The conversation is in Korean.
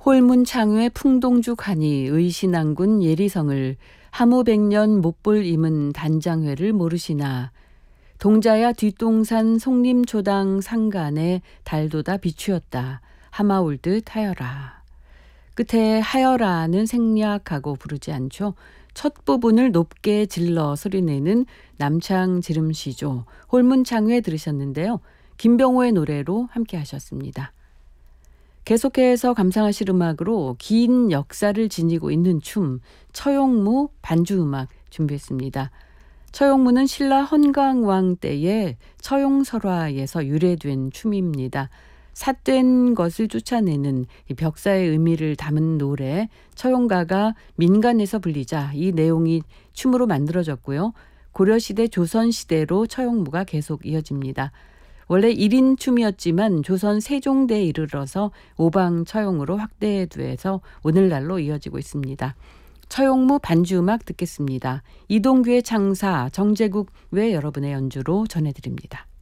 홀문창회 풍동죽하니 의신왕군 예리성을 하무백년 못볼 임은 단장회를 모르시나. 동자야 뒷동산 송림초당 상간에 달도다 비추었다. 하마올듯 하여라. 끝에 하여라는 생략하고 부르지 않죠. 첫 부분을 높게 질러 소리내는 남창 지름시조 홀문창회 들으셨는데요. 김병호의 노래로 함께 하셨습니다. 계속해서 감상하실 음악으로 긴 역사를 지니고 있는 춤 처용무 반주음악 준비했습니다. 처용무는 신라 헌강왕 때의 처용설화에서 유래된 춤입니다. 삿된 것을 쫓아내는 벽사의 의미를 담은 노래 처용가가 민간에서 불리자 이 내용이 춤으로 만들어졌고요. 고려시대 조선시대로 처용무가 계속 이어집니다. 원래 1인 춤이었지만 조선 세종대에 이르러서 오방처용으로 확대돼서 오늘날로 이어지고 있습니다. 처용무 반주음악 듣겠습니다. 이동규의 창사, 정제국 외 여러분의 연주로 전해드립니다.